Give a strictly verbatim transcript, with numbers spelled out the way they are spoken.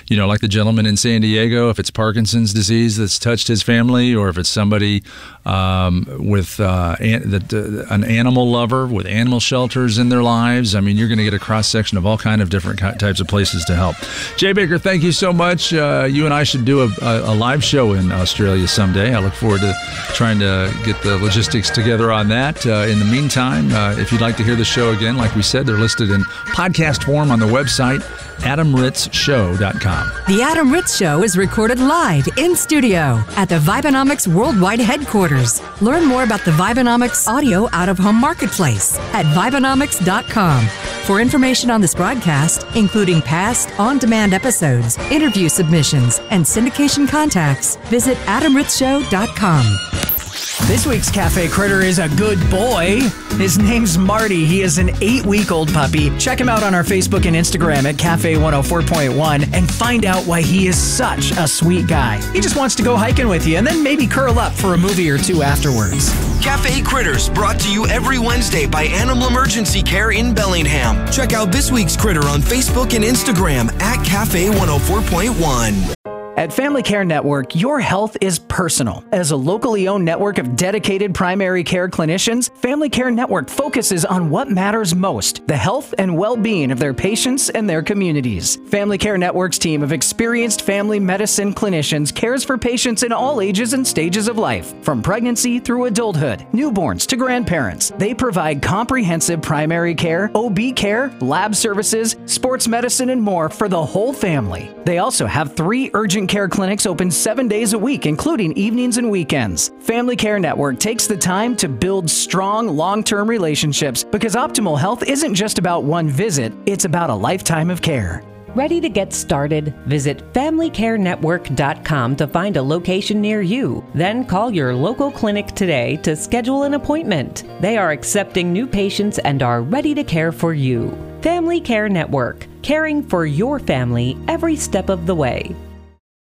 you know, like the gentleman in San Diego, if it's Parkinson's disease that's touched his family, or if it's somebody um, with uh, an, that, uh, an animal lover with animal shelters in their lives. I mean, you're going to get a cross-section of all kind of different types of places to help. Jay Baker, thank you so much. Uh, you and I should do a, a, a live show in Australia someday. I look forward to trying to get the logistics together on that. Uh, in the meantime, uh, if you'd like to hear the show again, like we said, they're listed in podcast form on the website, adam ritz show dot com. The Adam Ritz Show is recorded live in studio at the Vibenomics Worldwide Headquarters. Learn more about the Vibenomics Audio Out-of-Home Marketplace at vibenomics dot com. For information on this broadcast, including past on-demand episodes, interview submissions, and syndication contacts, visit adam ritz show dot com. This week's Cafe Critter is a good boy. His name's Marty. He is an eight-week-old puppy. Check him out on our Facebook and Instagram at Cafe one oh four point one and find out why he is such a sweet guy. He just wants to go hiking with you and then maybe curl up for a movie or two afterwards. Cafe Critters, brought to you every Wednesday by Animal Emergency Care in Bellingham. Check out this week's critter on Facebook and Instagram at Cafe one oh four point one. At Family Care Network, your health is personal. As a locally owned network of dedicated primary care clinicians, Family Care Network focuses on what matters most, the health and well-being of their patients and their communities. Family Care Network's team of experienced family medicine clinicians cares for patients in all ages and stages of life, from pregnancy through adulthood, newborns to grandparents. They provide comprehensive primary care, O B care, lab services, sports medicine, and more for the whole family. They also have three urgent care clinics open seven days a week, including evenings and weekends. Family Care Network takes the time to build strong, long-term relationships because optimal health isn't just about one visit, it's about a lifetime of care. Ready to get started? Visit family care network dot com to find a location near you. Then call your local clinic today to schedule an appointment. They are accepting new patients and are ready to care for you. Family Care Network, caring for your family every step of the way.